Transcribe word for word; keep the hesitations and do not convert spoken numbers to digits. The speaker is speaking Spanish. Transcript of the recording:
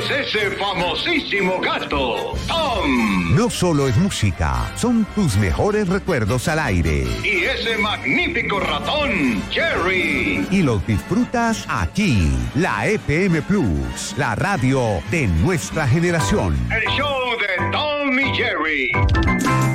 es ese famosísimo gato, Tom. No solo es música, son tus mejores recuerdos al aire. Y ese magnífico ratón, Jerry. Y los disfrutas aquí, la F M Plus, la radio de nuestra generación. El show de Tom y Jerry.